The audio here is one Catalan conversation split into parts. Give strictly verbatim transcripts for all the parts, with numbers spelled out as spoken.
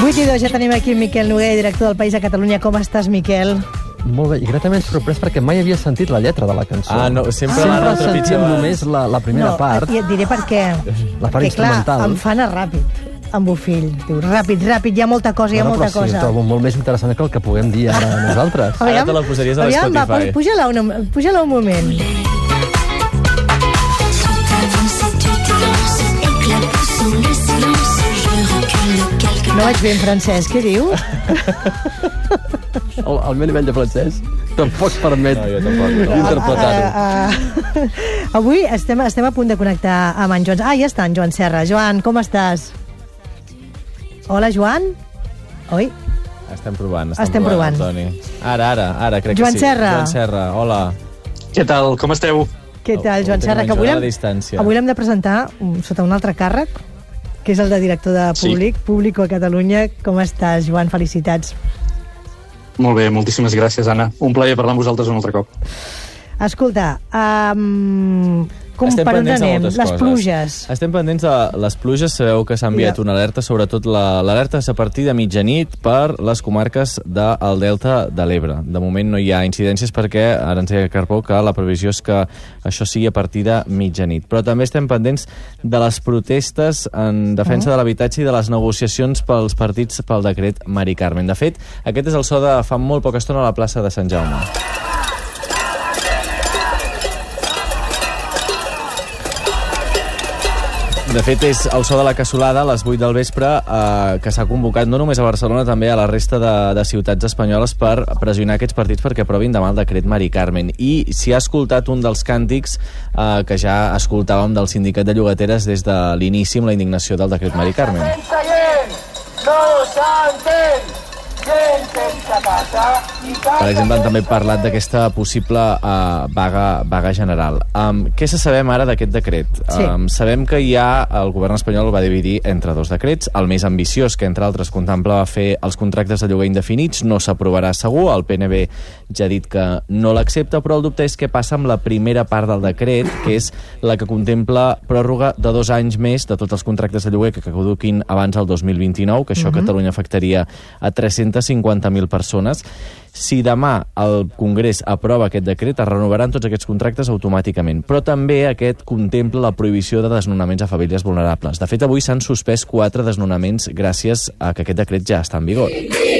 vuit i dos, ja tenim aquí el Miquel Noguer, director del País a Catalunya. Com estàs, Miquel? Molt bé, i gratament sorprès perquè mai havia sentit la lletra de la cançó. Ah, no, sempre sempre l'Anna sentíem trepitjava. només la, la primera no, part. I et diré per què. La part perquè, clar, instrumental. em fa anar ràpid, amb Bofill. Diu, ràpid, ràpid, hi ha molta cosa, hi ha no, molta però cosa. sí, trobo molt més interessant que el que puguem dir ara nosaltres. Ara te la posaries a aviam, va, l'Spotify. puja-la un, puja un moment. No vaig bé en francès, què diu? El, el meu nivell de francès tampoc permet No, jo tampoc, no. interpretar-ho. Uh, uh, avui estem, estem a punt de connectar amb en Joan. Ah, ja està, en Joan Serra. Joan, com estàs? Hola, Joan? Oi? Estem provant, estem, Estem provant. Toni. Ara, ara, ara, crec Joan que sí. Serra. Joan Serra, hola. Què tal? Com esteu? Què tal, Joan Ho tenim Serra? en Que avui Joan a l'hem distància. avui l'hem de presentar um, sota un altre càrrec, que és el de director de Sí. Públic, Público a Catalunya. Com estàs, Joan? Felicitats. Molt bé, moltíssimes gràcies, Anna. Un plaer parlar amb vosaltres un altre cop. Escolta, um, com, Estem per on pendents de anem? moltes Les coses. pluges. Estem pendents de les pluges. Sabeu que s'ha enviat Ja. una alerta, sobretot la- l'alerta és a partir de mitjanit per les comarques del Delta de l'Ebre. De moment no hi ha incidències perquè ara ens deia Carpó que la previsió és que això sigui a partir de mitjanit. Però també estem pendents de les protestes en defensa de l'habitatge i de les negociacions pels partits pel decret Mari Carmen. De fet, aquest és el so de fa molt poca estona a la plaça de Sant Jaume. De fet, és el so de la cassolada a les vuit del vespre eh, que s'ha convocat no només a Barcelona, també a la resta de, de ciutats espanyoles per pressionar aquests partits perquè aprovin demà el decret Mari Carmen. I s'hi ha escoltat un dels càntics eh, que ja escoltàvem del sindicat de llogateres des de l'inici amb la indignació del decret Mari Carmen. No s'entén! Gent sense casa i Per casa... exemple, han també parlat d'aquesta possible uh, vaga, vaga general. Um, què se sabem ara d'aquest decret? Sí. Um, sabem que ja el govern espanyol el va dividir entre dos decrets. El més ambiciós, que entre altres contemplava fer els contractes de lloguer indefinits, no s'aprovarà segur. El P N B ja ha dit que no l'accepta, però el dubte és què passa amb la primera part del decret, que és la que contempla pròrroga de dos anys més de tots els contractes de lloguer que caduquin abans del dos mil vint-i-nou, que això a Catalunya afectaria a tres-centes cinquanta mil persones. Si demà el Congrés aprova aquest decret, es renovaran tots aquests contractes automàticament. Però també aquest contempla la prohibició de desnonaments a famílies vulnerables. De fet, avui s'han suspès quatre desnonaments gràcies a que aquest decret ja està en vigor.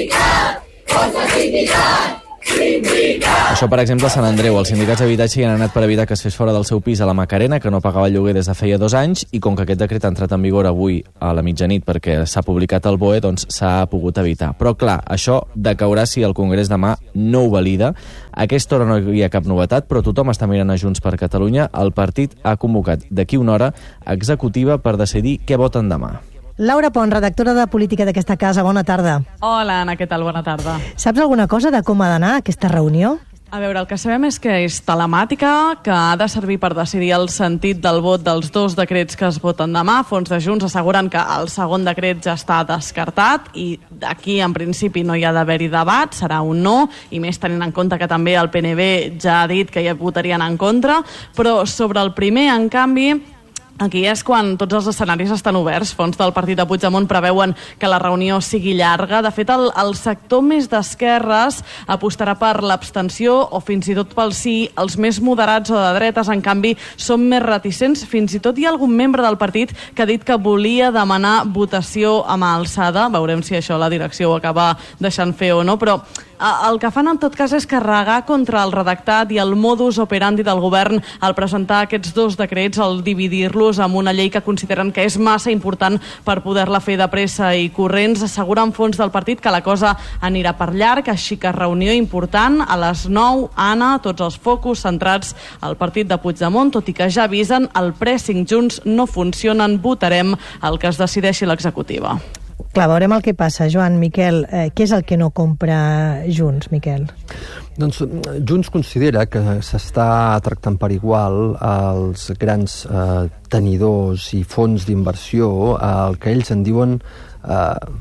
Això, per exemple, a Sant Andreu. Els sindicats d'habitatge hi han anat per evitar que es fes fora del seu pis a la Macarena, que no pagava el lloguer des de feia dos anys, i com que aquest decret ha entrat en vigor avui a la mitjanit perquè s'ha publicat al B O E, doncs s'ha pogut evitar. Però, clar, això decaurà si el Congrés demà no ho valida. A aquesta hora no hi ha cap novetat, però tothom està mirant a Junts per Catalunya. El partit ha convocat d'aquí una hora executiva per decidir què voten demà. Laura Pont, redactora de política d'aquesta casa, bona tarda. Hola, Anna, què tal? Bona tarda. Saps alguna cosa de com ha d'anar aquesta reunió? A veure, el que sabem és que és telemàtica, que ha de servir per decidir el sentit del vot dels dos decrets que es voten demà. Fons de Junts asseguren que el segon decret ja està descartat i d'aquí, en principi, no hi ha d'haver-hi debat, serà un no, i més tenint en compte que també el P N B ja ha dit que ja votarien en contra, però sobre el primer, en canvi, aquí és quan tots els escenaris estan oberts. Fons del partit de Puigdemont preveuen que la reunió sigui llarga. De fet, el, el sector més d'esquerres apostarà per l'abstenció o fins i tot pel sí. Els més moderats o de dretes, en canvi, són més reticents. Fins i tot hi ha algun membre del partit que ha dit que volia demanar votació a mà alçada. Veurem si això la direcció ho acaba deixant fer o no, però el que fan en tot cas és carregar contra el redactat i el modus operandi del govern al presentar aquests dos decrets, al dividir-los amb una llei que consideren que és massa important per poder-la fer de pressa i corrents. Asseguren fons del partit que la cosa anirà per llarg, així que reunió important a les nou. Anna, tots els focus centrats al partit de Puigdemont, tot i que ja avisen el pressing Junts no funcionen, votarem el que es decideixi l'executiva. Clar, veurem el que passa. Joan, Miquel, eh, què és el que no compra Junts, Miquel? Doncs Junts considera que s'està tractant per igual els grans eh, tenidors i fons d'inversió, el que ells en diuen eh,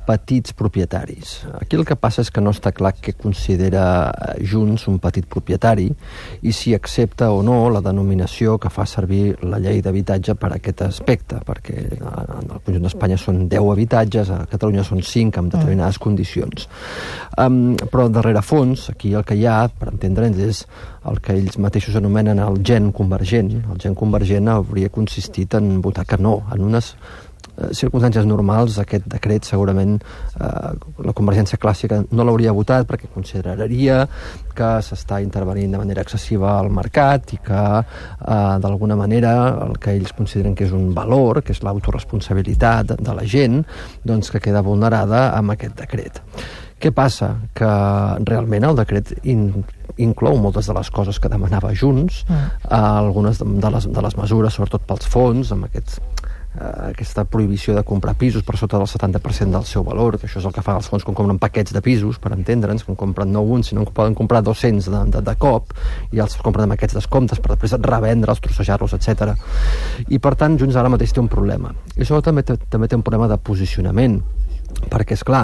petits propietaris. Aquí el que passa és que no està clar què considera Junts un petit propietari i si accepta o no la denominació que fa servir la llei d'habitatge per a aquest aspecte, perquè en el conjunt d'Espanya són deu habitatges, a Catalunya són cinc amb determinades condicions. Um, però darrere fons, aquí el que hi ha, per entendre'ns, és el que ells mateixos anomenen el gen convergent. El gen convergent hauria consistit en votar que no, en unes circumstàncies normals. Aquest decret segurament eh, la Convergència clàssica no l'hauria votat perquè consideraria que s'està intervenint de manera excessiva al mercat i que eh, d'alguna manera el que ells consideren que és un valor, que és l'autoresponsabilitat de la gent, doncs que queda vulnerada amb aquest decret. Què passa? Que realment el decret in, inclou moltes de les coses que demanava Junts, mm. algunes de les, de les mesures, sobretot pels fons, amb aquests aquesta prohibició de comprar pisos per sota del setanta per cent del seu valor, que això és el que fan els fons quan compren paquets de pisos, per entendre'ns, que en compren no un, sinó que poden comprar dos-cents de, de, de cop, i els compren amb aquests descomptes per després revendre'ls, trossejar-los, etcètera. I per tant, Junts ara mateix té un problema. I això també, també té un problema de posicionament, perquè, és clar,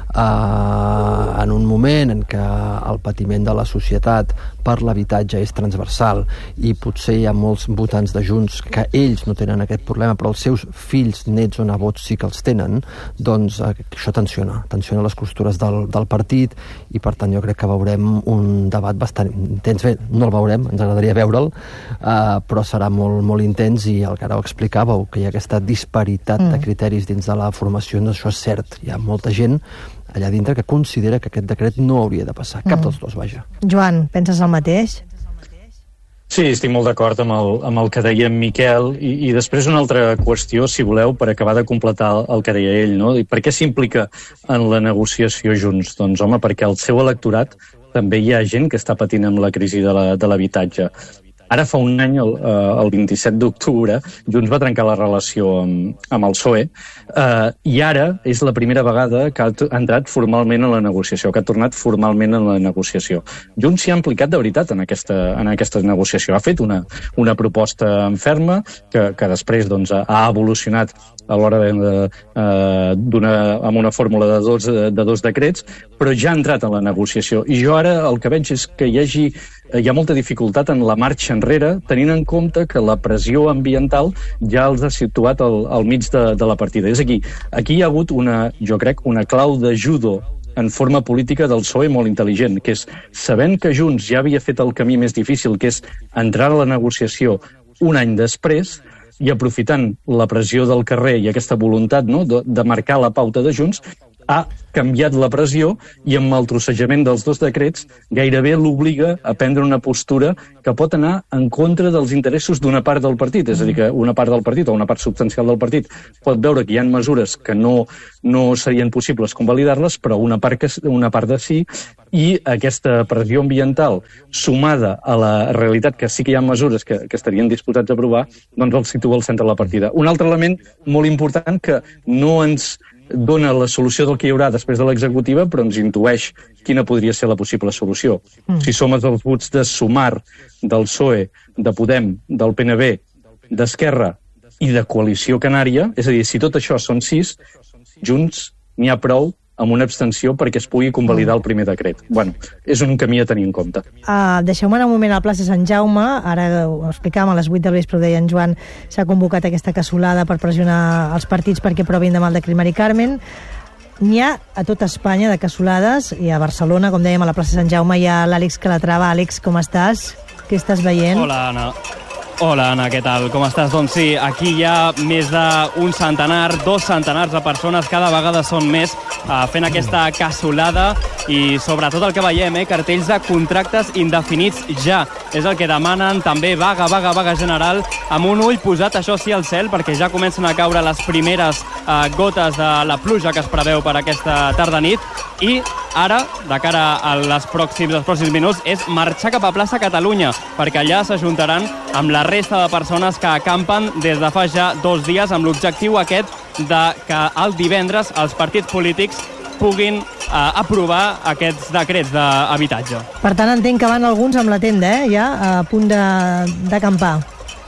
eh, en un moment en què el patiment de la societat per l'habitatge és transversal i potser hi ha molts votants de Junts que ells no tenen aquest problema, però els seus fills, nets o nebots sí que els tenen, doncs eh, això tensiona, tensiona les costures del, del partit, i per tant jo crec que veurem un debat bastant intens. Bé, no el veurem, ens agradaria veure'l, eh, però serà molt, molt intens, i el que ara ho explicàveu, que hi ha aquesta disparitat mm. de criteris dins de la formació, doncs això és cert. Hi ha molta gent allà dintre que considera que aquest decret no hauria de passar, cap mm. dels dos, vaja. Joan, penses el mateix? Sí, estic molt d'acord amb, el, amb el que deia en Miquel, i, i després una altra qüestió, si voleu, per acabar de completar el, el que deia ell, no? I per què s'implica en la negociació Junts? Doncs, home, perquè al seu electorat també hi ha gent que està patint amb la crisi de la, de l'habitatge. Ara fa un any, el, el vint-i-set d'octubre, Junts va trencar la relació amb, amb el P S O E, eh, i ara és la primera vegada que ha entrat formalment en la negociació, que ha tornat formalment en la negociació. Junts s'hi ha implicat de veritat en aquesta, en aquesta negociació. Ha fet una, una proposta en ferma que, que després doncs, ha evolucionat a l'hora de, eh, d'una, amb una fórmula de dos, de dos decrets, però ja ha entrat en la negociació. I jo ara el que veig és que hi hagi hi ha molta dificultat en la marxa enrere, tenint en compte que la pressió ambiental ja els ha situat al, al mig de, de la partida. És aquí, aquí hi ha hagut una, jo crec, una clau de judo en forma política del P S O E molt intel·ligent, que és, sabent que Junts ja havia fet el camí més difícil, que és entrar a la negociació un any després, i aprofitant la pressió del carrer i aquesta voluntat, no?, de, de marcar la pauta de Junts, ha canviat la pressió, i amb el trossejament dels dos decrets gairebé l'obliga a prendre una postura que pot anar en contra dels interessos d'una part del partit. És a dir, que una part del partit o una part substancial del partit pot veure que hi ha mesures que no, no serien possibles convalidar-les, però una part, que, una part de sí, i aquesta pressió ambiental sumada a la realitat que sí que hi ha mesures que, que estarien disposats a aprovar, doncs el situa al centre de la partida. Un altre element molt important que no ens dona la solució del que hi haurà després de l'executiva, però ens intueix quina podria ser la possible solució. Mm. Si som els vots de Sumar, del P S O E, de Podem, del P N B, d'Esquerra i de Coalició Canària, és a dir, si tot això són sis, Junts n'hi ha prou amb una abstenció perquè es pugui convalidar el primer decret. Bueno, és un camí a tenir en compte. Uh, Deixeu-me anar un moment a la plaça Sant Jaume. Ara ho explicàvem, a les vuit del vespre, ho deia en Joan, s'ha convocat aquesta cassolada per pressionar els partits perquè provin demà el decret Mari Carmen. N'hi ha a tota Espanya de cassolades, i a Barcelona, com dèiem, a la plaça Sant Jaume hi ha l'Àlex Calatrava. Àlex, com estàs? Què estàs veient? Hola, Anna. Hola, Anna, què tal? Com estàs? Doncs sí, aquí hi ha més d'un centenar, dos centenars de persones, cada vegada són més, uh, fent aquesta cassolada, i sobretot el que veiem, eh, cartells de contractes indefinits ja. És el que demanen, també vaga, vaga, vaga general, amb un ull posat, això sí, al cel, perquè ja comencen a caure les primeres uh, gotes de la pluja que es preveu per aquesta tarda-nit, i ara, de cara a les pròxims, els pròxims minuts, és marxar cap a plaça Catalunya, perquè allà s'ajuntaran amb la resta de persones que acampen des de fa ja dos dies amb l'objectiu aquest de que el divendres els partits polítics puguin eh, aprovar aquests decrets d'habitatge. Per tant, entenc que van alguns amb la tenda, eh, ja a punt d'acampar.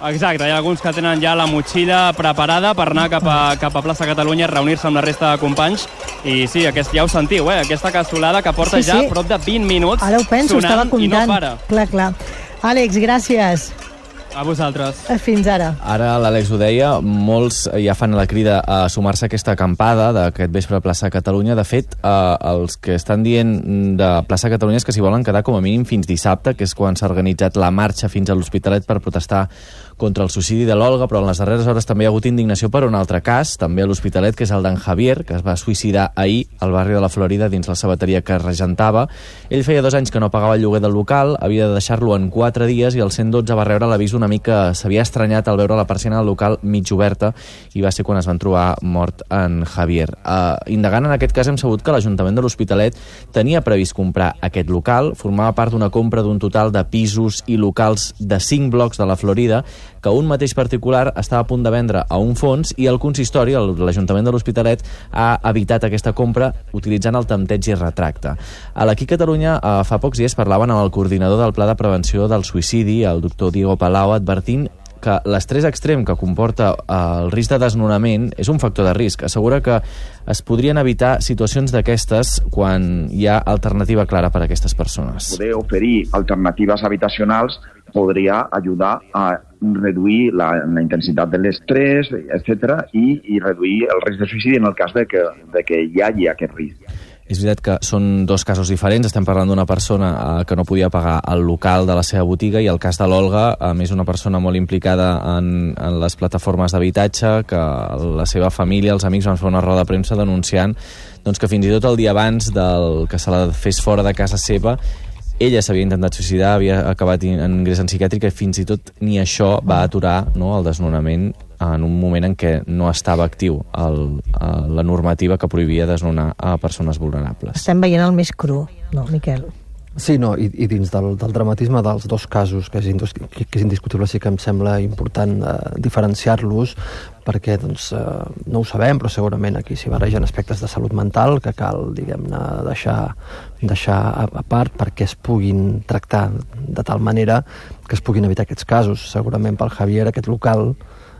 Exacte, hi ha alguns que tenen ja la motxilla preparada per anar cap a, cap a plaça Catalunya, reunir-se amb la resta de companys. I sí, aquest, ja ho sentiu, eh? Aquesta cassolada que porta sí, ja sí. prop de vint minuts Ara ho penso, estava sonant i no comptant. para. Clar, clar. Àlex, gràcies. A vosaltres. Fins ara. Ara l'Àlex ho deia, molts ja fan la crida a sumar-se a aquesta acampada d'aquest vespre a plaça Catalunya. De fet, eh, els que estan dient de plaça Catalunya és que s'hi volen quedar com a mínim fins dissabte, que és quan s'ha organitzat la marxa fins a l'Hospitalet per protestar contra el suïcidi de l'Olga, però en les darreres hores també hi ha hagut indignació per un altre cas, també a l'Hospitalet, que és el d'en Javier, que es va suïcidar ahir al barri de la Florida dins la sabateria que regentava. Ell feia dos anys que no pagava el lloguer del local, havia de deixar-lo en quatre dies i el cent dotze va rebre l'avís una mica s'havia estranyat al veure la persiana del local mig oberta i va ser quan es van trobar mort en Javier. Uh, indagant en aquest cas hem sabut que l'Ajuntament de l'Hospitalet tenia previst comprar aquest local, formava part d'una compra d'un total de pisos i locals de cinc blocs de la Florida que un mateix particular estava a punt de vendre a un fons i el consistori, l'Ajuntament de l'Hospitalet, ha evitat aquesta compra utilitzant el tempteig i retracte. A l'Aquí Catalunya eh, fa pocs dies parlaven amb el coordinador del Pla de Prevenció del Suïcidi, el doctor Diego Palau, advertint que l'estrès extrem que comporta el risc de desnonament és un factor de risc. Assegura que es podrien evitar situacions d'aquestes quan hi ha alternativa clara per a aquestes persones. Poder oferir alternatives habitacionals podria ajudar a reduir la, la intensitat de l'estrès, etcètera, i, i reduir el risc de suïcidi en el cas de que, de que hi hagi aquest risc. És veritat que són dos casos diferents. Estem parlant d'una persona eh, que no podia pagar el local de la seva botiga i el cas de l'Olga, a més una persona molt implicada en, en les plataformes d'habitatge, que la seva família, els amics van fer una roda de premsa denunciant doncs, que fins i tot el dia abans del que se la fes fora de casa seva ella s'havia intentat suïcidar, havia acabat en ingrés en psiquiàtrica i fins i tot ni això va aturar, no, el desnonament en un moment en què no estava actiu el, la normativa que prohibia desnonar a persones vulnerables. Estem veient el més cru, no, Miquel? Sí, no, i, i dins del, del dramatisme dels dos casos, que és, indis, que és indiscutible, sí que em sembla important eh, diferenciar-los, perquè doncs, eh, no ho sabem, però segurament aquí s'hi barregen aspectes de salut mental que cal, diguem-ne, deixar, deixar a, a part perquè es puguin tractar de tal manera que es puguin evitar aquests casos. Segurament pel Javier aquest local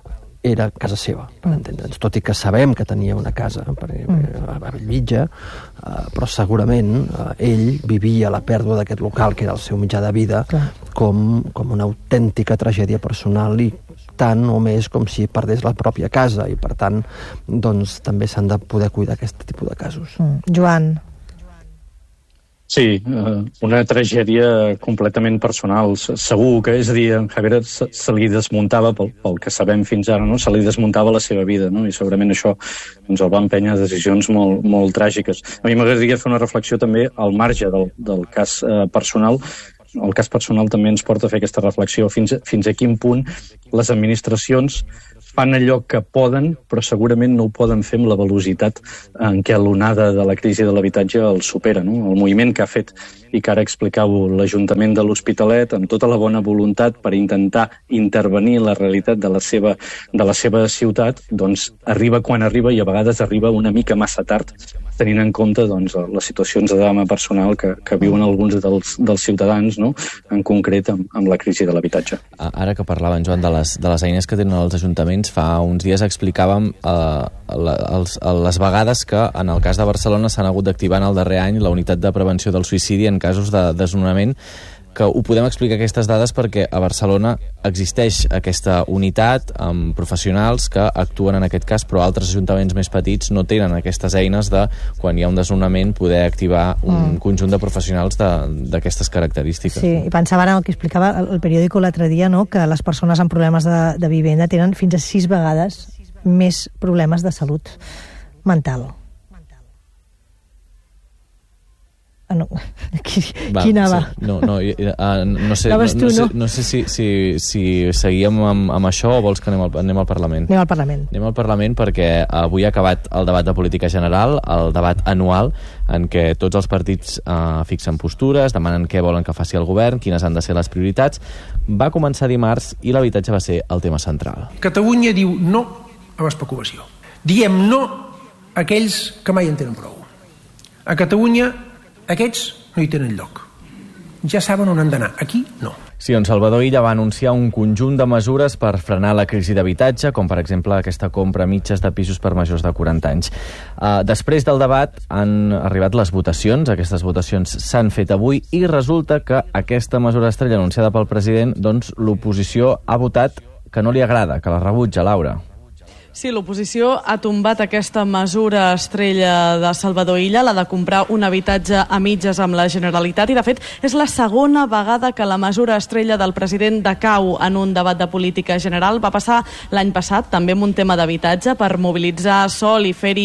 era casa seva, per entendre'ns, tot i que sabem que tenia una casa per, a Bellvitge, eh, però segurament eh, ell vivia la pèrdua d'aquest local, que era el seu mitjà de vida, com, com una autèntica tragèdia personal i tant o més com si perdés la pròpia casa i per tant doncs, també s'han de poder cuidar aquest tipus de casos. Mm. Joan. Sí, una tragèdia completament personal, segur que, és a dir, en Javier se, se li desmuntava, pel, pel que sabem fins ara, no? Se li desmuntava la seva vida, no? I segurament això doncs, el va empènyer a decisions molt, molt tràgiques. A mi m'agradaria fer una reflexió també al marge del, del cas eh, personal. El cas personal també ens porta a fer aquesta reflexió fins, fins a quin punt les administracions fan allò que poden, però segurament no ho poden fer amb la velocitat en què l'onada de la crisi de l'habitatge el supera, no? El moviment que ha fet i que ara explicàveu l'Ajuntament de l'Hospitalet amb tota la bona voluntat per intentar intervenir la realitat de la seva, de la seva ciutat, doncs arriba quan arriba i a vegades arriba una mica massa tard, tenint en compte doncs, les situacions de drama personal que, que viuen alguns dels, dels ciutadans, no? En concret amb, amb la crisi de l'habitatge. Ara que parlaven, Joan, de les, de les eines que tenen els ajuntaments, fa uns dies explicàvem eh, la, els, les vegades que en el cas de Barcelona s'han hagut d'activar en el darrer any la unitat de prevenció del suïcidi en casos de desnonament, que ho podem explicar aquestes dades perquè a Barcelona existeix aquesta unitat amb professionals que actuen en aquest cas, però altres ajuntaments més petits no tenen aquestes eines de, quan hi ha un desnonament, poder activar un mm. conjunt de professionals d'aquestes característiques. Sí, i pensava ara el que explicava el, el periòdico l'altre dia, no?, que les persones amb problemes de, de vivenda tenen fins a sis vegades més problemes de salut mental. Ah, no. Qui, Va, qui anava? Sí. No, no, uh, no sé, no, tu, no, sé, no? no sé si, si, si seguíem amb, amb això o vols que anem al, anem al Parlament? Anem al Parlament. Anem al Parlament perquè avui ha acabat el debat de política general, el debat anual, en què tots els partits uh, fixen postures, demanen què volen que faci el govern, quines han de ser les prioritats. Va començar dimarts i l'habitatge va ser el tema central. Catalunya diu no a l'especulació. Diem no a aquells que mai en tenen prou. A Catalunya aquests no hi tenen lloc. Ja saben on han d'anar. Aquí, no. Sí, on Salvador Illa va anunciar un conjunt de mesures per frenar la crisi d'habitatge, com per exemple aquesta compra a mitges de pisos per majors de quaranta anys. Uh, després del debat han arribat les votacions, aquestes votacions s'han fet avui i resulta que aquesta mesura estrella anunciada pel president, doncs l'oposició ha votat que no li agrada, que la rebutja, Laura. Sí, l'oposició ha tombat aquesta mesura estrella de Salvador Illa, la de comprar un habitatge a mitges amb la Generalitat, i de fet és la segona vegada que la mesura estrella del president decau en un debat de política general. Va passar l'any passat, també amb un tema d'habitatge, per mobilitzar sol i fer-hi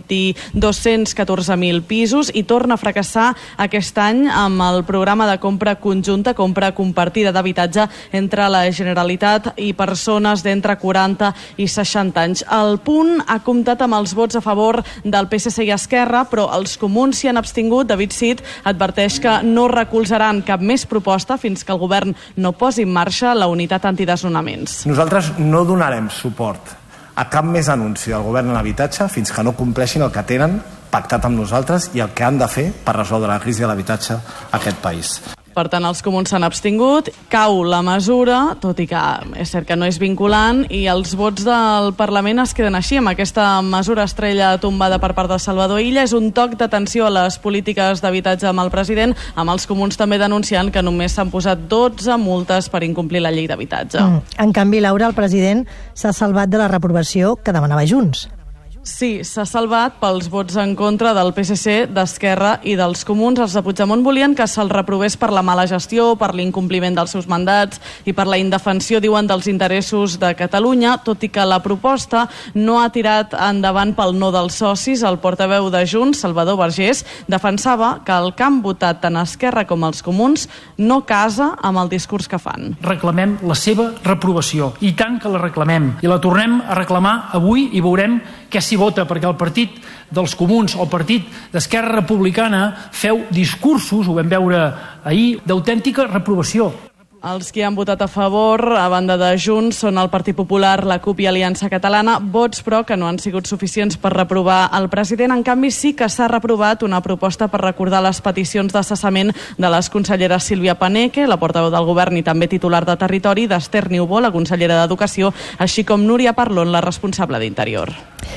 dos-cents catorze mil pisos, i torna a fracassar aquest any amb el programa de compra conjunta, compra compartida d'habitatge entre la Generalitat i persones d'entre quaranta i seixanta anys. El Punt ha comptat amb els vots a favor del P S C i Esquerra, però els comuns s'hi han abstingut. David Cid adverteix que no recolzaran cap més proposta fins que el govern no posi en marxa la unitat antidesnonaments. Nosaltres no donarem suport a cap més anunci del govern en l'habitatge fins que no compleixin el que tenen pactat amb nosaltres i el que han de fer per resoldre la crisi de l'habitatge a aquest país. Per tant, els comuns s'han abstingut, cau la mesura, tot i que és cert que no és vinculant, i els vots del Parlament es queden així, amb aquesta mesura estrella tombada per part de Salvador Illa. És un toc d'atenció a les polítiques d'habitatge amb el president, amb els comuns també denunciant que només s'han posat dotze multes per incomplir la llei d'habitatge. Mm. En canvi, Laura, el president s'ha salvat de la reprovació que demanava Junts. Sí, s'ha salvat pels vots en contra del P S C, d'Esquerra i dels comuns. Els de Puigdemont volien que se'l reprovés per la mala gestió, per l'incompliment dels seus mandats i per la indefensió, diuen, dels interessos de Catalunya, tot i que la proposta no ha tirat endavant pel no dels socis. El portaveu de Junts, Salvador Vergés, defensava que el que han votat tant Esquerra com els comuns no casa amb el discurs que fan. Reclamem la seva reprovació, i tant que la reclamem, i la tornem a reclamar avui i veurem què s'hi vota, perquè el partit dels comuns o el partit d'Esquerra Republicana feu discursos, ho vam veure ahir, d'autèntica reprovació. Els que han votat a favor, a banda de Junts, són el Partit Popular, la CUP i Aliança Catalana, vots però que no han sigut suficients per reprovar el president. En canvi, sí que s'ha reprovat una proposta per recordar les peticions de cessament de les conselleres Sílvia Paneque, la portaveu del govern i també titular de Territori, d'Esther Niubó, la consellera d'Educació, així com Núria Parlon, la responsable d'Interior.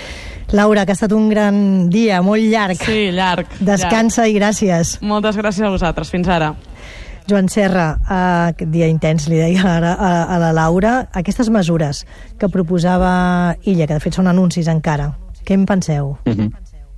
Laura, que ha estat un gran dia, molt llarg. Sí, llarg. Descansa llarg. I gràcies. Moltes gràcies a vosaltres. Fins ara. Joan Serra, uh, aquest dia intens, li deia ara a, a la Laura, aquestes mesures que proposava Illa, que de fet són anuncis encara, què en penseu? Mm-hmm.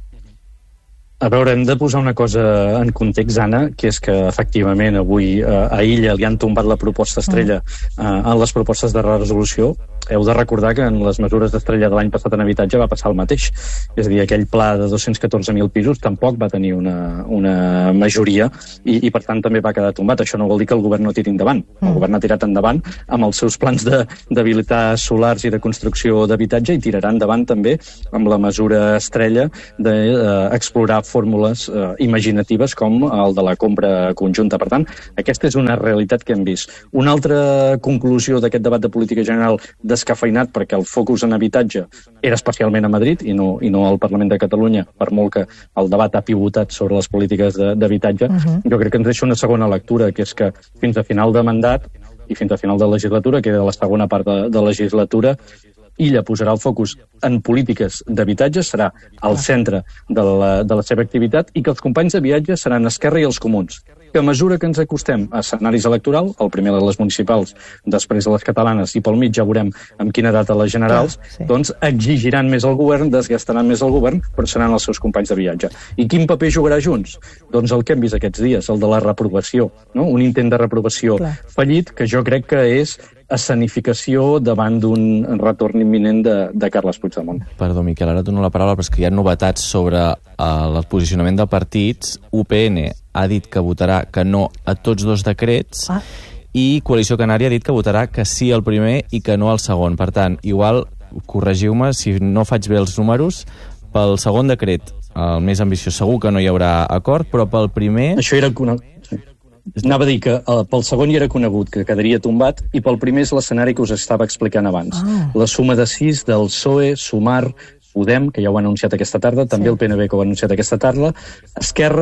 A veure, hem de posar una cosa en context, Anna, que és que efectivament avui eh, a Illa li han tombat la proposta estrella eh, en les propostes de resolució. Heu de recordar que en les mesures d'estrella de l'any passat en habitatge va passar el mateix. És a dir, aquell pla de dos-cents catorze mil pisos tampoc va tenir una, una majoria i, i per tant també va quedar tombat. Això no vol dir que el govern no tiri endavant. El govern ha tirat endavant amb els seus plans d'habilitar solars i de construcció d'habitatge i tirarà endavant també amb la mesura estrella d'explorar eh, fórmules eh, imaginatives com el de la compra conjunta. Per tant, aquesta és una realitat que hem vist. Una altra conclusió d'aquest debat de política general descafeinat, perquè el focus en habitatge era especialment a Madrid i no, i no al Parlament de Catalunya, per molt que el debat ha pivotat sobre les polítiques d'habitatge, uh-huh. Jo crec que ens deixa una segona lectura, que és que fins a final de mandat i fins a final de legislatura, que era la segona part de, de legislatura, Illa posarà el focus en polítiques d'habitatge, serà al centre de la, de la seva activitat, i que els companys de viatge seran Esquerra i els comuns. Que a mesura que ens acostem a escenaris electorals, el primer de les municipals, després de les catalanes, i pel mig ja veurem amb quina data les generals, ah, sí. Doncs exigiran més al govern, desgastaran més al govern, però seran els seus companys de viatge. I quin paper jugarà Junts? Doncs el que hem vist aquests dies, el de la reprovació, no? Un intent de reprovació Clar. fallit, que jo crec que és escenificació davant d'un retorn imminent de, de Carles Puigdemont. Perdó, Miquel, ara dono la paraula, però és que hi ha novetats sobre uh, el posicionament de partits. U P N ha dit que votarà que no a tots dos decrets ah. i Coalició Canària ha dit que votarà que sí al primer i que no al segon. Per tant, igual, corregiu-me si no faig bé els números, pel segon decret, el més ambiciós, segur que no hi haurà acord, però pel primer... Això era conegut. Anava a dir que uh, pel segon hi era conegut que quedaria tombat, i pel primer és l'escenari que us estava explicant abans. Ah. La suma de sis del P S O E, Sumar, Podem, que ja ho ha anunciat aquesta tarda, també sí. El P N B, que ho ha anunciat aquesta tarda, Esquerra,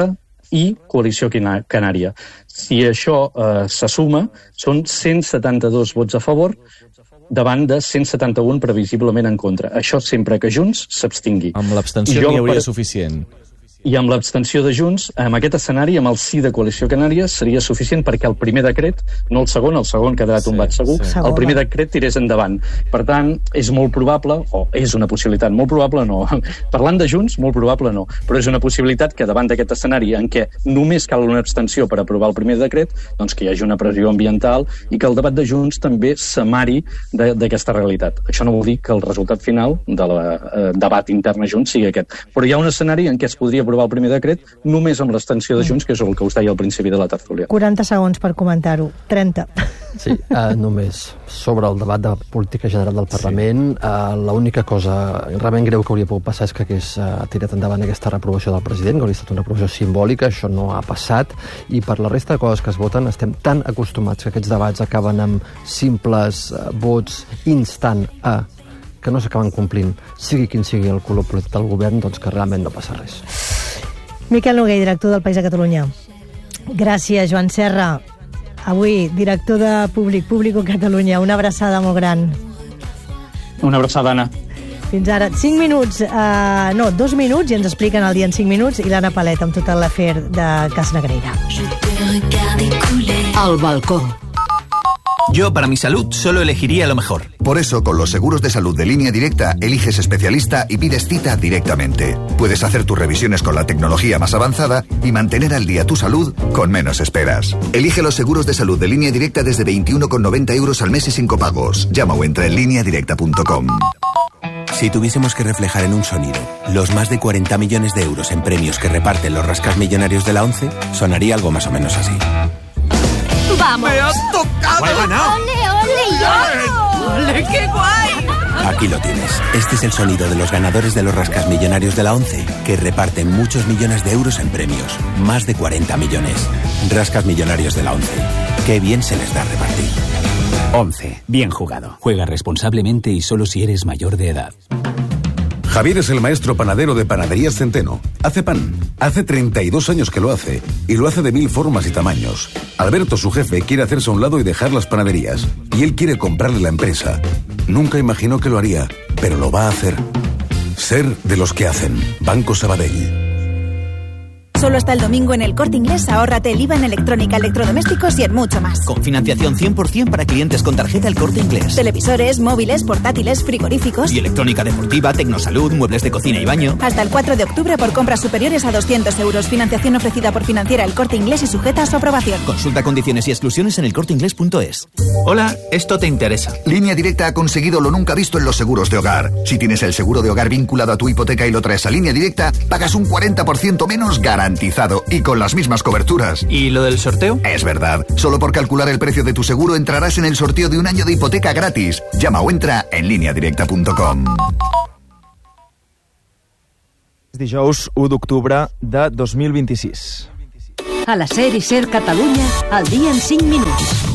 i Coalició Canària. Si això eh, se suma, són cent setanta-dos vots a favor davant de cent setanta-un previsiblement en contra. Això sempre que Junts s'abstingui. Amb l'abstenció n'hi hauria per... suficient. I amb l'abstenció de Junts, en aquest escenari, amb el sí de Coalició Canària, seria suficient perquè el primer decret, no el segon, el segon quedarà tombat sí, segur, sí. el primer decret tirés endavant. Per tant, és molt probable, o és una possibilitat, molt probable no, parlant de Junts, molt probable no, però és una possibilitat que davant d'aquest escenari en què només cal una abstenció per aprovar el primer decret, doncs que hi hagi una pressió ambiental i que el debat de Junts també s'amari d'aquesta realitat. Això no vol dir que el resultat final del eh, debat intern a Junts sigui aquest, però hi ha un escenari en què es podria aprovar el primer decret només amb l'extensió de Junts, que és el que us deia al principi de la tertúlia. quaranta segons per comentar-ho. trenta. Sí, uh, només sobre el debat de política general del Parlament, sí. uh, l'única cosa realment greu que hauria pogut passar és que hagués uh, tirat endavant aquesta reprovació del president, que hauria estat una reprovació simbòlica, això no ha passat, i per la resta de coses que es voten estem tan acostumats que aquests debats acaben amb simples uh, vots instant a que no s'acaben complint, sigui quin sigui el color polític del govern, doncs que realment no passa res. Miquel Noguer, director del País de Catalunya. Gràcies, Joan Serra. Avui, director de Públic, Público Catalunya. Una abraçada molt gran. Una abraçada, Anna. Fins ara. Cinc minuts, uh, no, dos minuts, i ens expliquen el dia en cinc minuts, i l'Anna Palet amb tot l'afer de Cas Negreira. Al balcó. Yo, para mi salud, solo elegiría lo mejor. Por eso, con los seguros de salud de Línea Directa, eliges especialista y pides cita directamente. Puedes hacer tus revisiones con la tecnología más avanzada y mantener al día tu salud con menos esperas. Elige los seguros de salud de Línea Directa desde veintiuno con noventa euros al mes y sin copagos. Llama o entra en línea directa punto com. Si tuviésemos que reflejar en un sonido los más de cuarenta millones de euros en premios que reparten los rascasmillonarios de la ONCE, sonaría algo más o menos así. ¡Vamos! ¡Me has tocado! ¡He ganado! ¡Ole, ole, yo! ¡Ole, qué guay! Aquí lo tienes. Este es el sonido de los ganadores de los rascasmillonarios de la ONCE, que reparten muchos millones de euros en premios. Más de cuarenta millones. Rascasmillonarios de la ONCE. Qué bien se les da repartir. ONCE. Bien jugado. Juega responsablemente y solo si eres mayor de edad. Javier es el maestro panadero de Panaderías Centeno. Hace pan. Hace treinta y dos años que lo hace. Y lo hace de mil formas y tamaños. Alberto, su jefe, quiere hacerse a un lado y dejar las panaderías. Y él quiere comprarle la empresa. Nunca imaginó que lo haría, pero lo va a hacer. Ser de los que hacen. Banco Sabadell. Solo hasta el domingo en El Corte Inglés ahórrate el I V A en electrónica, electrodomésticos y en mucho más. Con financiación cien por ciento para clientes con tarjeta El Corte Inglés. Televisores, móviles, portátiles, frigoríficos. Y electrónica deportiva, tecnosalud, muebles de cocina y baño. Hasta el cuatro de octubre por compras superiores a doscientos euros. Financiación ofrecida por Financiera El Corte Inglés y sujeta a su aprobación. Consulta condiciones y exclusiones en elcorteingles punto es. Hola, esto te interesa. Línea Directa ha conseguido lo nunca visto en los seguros de hogar. Si tienes el seguro de hogar vinculado a tu hipoteca y lo traes a Línea Directa, pagas un cuarenta por ciento menos garantizado y con las mismas coberturas. ¿Y lo del sorteo? Es verdad. Solo por calcular el precio de tu seguro entrarás en el sorteo de un año de hipoteca gratis. Llama o entra en línea directa punto com. Dijous u d'octubre de dos mil vint-i-sis. A la SER i SER Catalunya, al dia en cinc minuts.